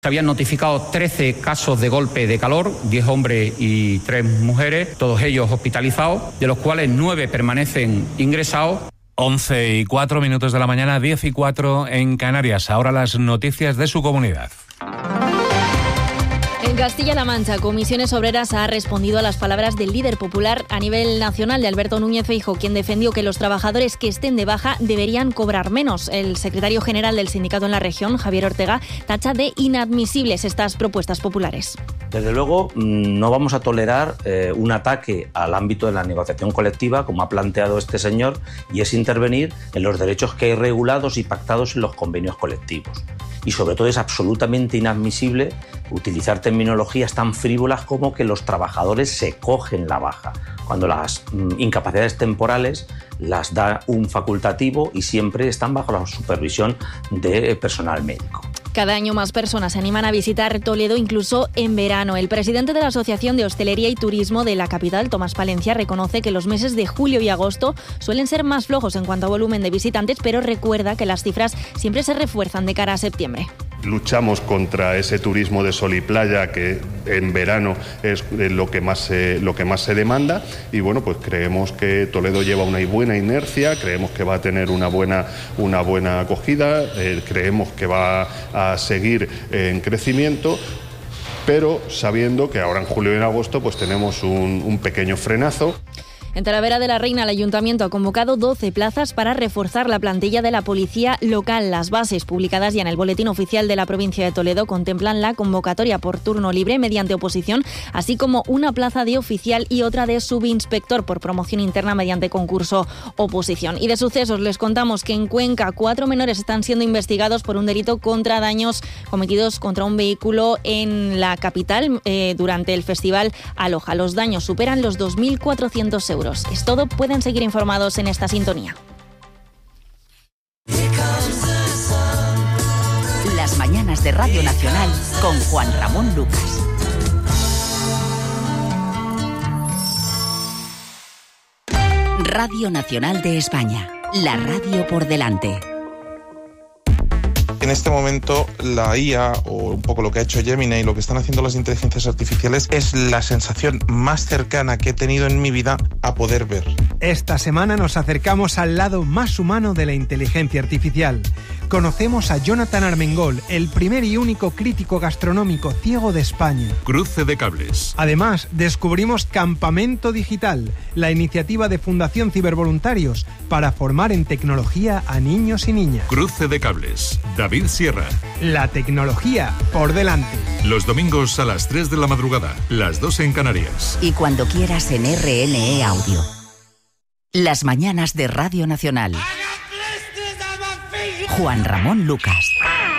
Se habían notificado 13 casos de golpe de calor, 10 hombres y 3 mujeres, todos ellos hospitalizados, de los cuales 9 permanecen ingresados. 11:04 de la mañana, 10:04 en Canarias. Ahora las noticias de su comunidad. En Castilla-La Mancha, Comisiones Obreras ha respondido a las palabras del líder popular a nivel nacional de Alberto Núñez Feijóo, quien defendió que los trabajadores que estén de baja deberían cobrar menos. El secretario general del sindicato en la región, Javier Ortega, tacha de inadmisibles estas propuestas populares. Desde luego, no vamos a tolerar un ataque al ámbito de la negociación colectiva, como ha planteado este señor, y es intervenir en los derechos que hay regulados y pactados en los convenios colectivos. Y sobre todo es absolutamente inadmisible utilizar terminologías tan frívolas como que los trabajadores se cogen la baja, cuando las incapacidades temporales las da un facultativo y siempre están bajo la supervisión de personal médico. Cada año más personas se animan a visitar Toledo, incluso en verano. El presidente de la Asociación de Hostelería y Turismo de la capital, Tomás Palencia, reconoce que los meses de julio y agosto suelen ser más flojos en cuanto a volumen de visitantes, pero recuerda que las cifras siempre se refuerzan de cara a septiembre. Luchamos contra ese turismo de sol y playa que en verano es lo que más se demanda y bueno, pues creemos que Toledo lleva una buena inercia, creemos que va a tener una buena acogida, creemos que va a seguir en crecimiento, pero sabiendo que ahora en julio y en agosto pues tenemos un pequeño frenazo. En Talavera de la Reina, el Ayuntamiento ha convocado 12 plazas para reforzar la plantilla de la policía local. Las bases publicadas ya en el Boletín Oficial de la provincia de Toledo contemplan la convocatoria por turno libre mediante oposición, así como una plaza de oficial y otra de subinspector por promoción interna mediante concurso oposición. Y de sucesos les contamos que en Cuenca 4 menores están siendo investigados por un delito contra daños cometidos contra un vehículo en la capital durante el festival Aloha. Los daños superan los 2.400 euros. Es todo, pueden seguir informados en esta sintonía. Las mañanas de Radio Nacional con Juan Ramón Lucas. Radio Nacional de España, la radio por delante. En este momento la IA, o un poco lo que ha hecho Gemini y lo que están haciendo las inteligencias artificiales, es la sensación más cercana que he tenido en mi vida a poder ver. Esta semana nos acercamos al lado más humano de la inteligencia artificial. Conocemos a Jonathan Armengol, el primer y único crítico gastronómico ciego de España. Cruce de cables. Además, descubrimos Campamento Digital, la iniciativa de Fundación Cibervoluntarios para formar en tecnología a niños y niñas. Cruce de cables. David Sierra. La tecnología por delante. Los domingos a las 3 de la madrugada, las 2 en Canarias. Y cuando quieras en RNE Audio. Las mañanas de Radio Nacional. Juan Ramón Lucas.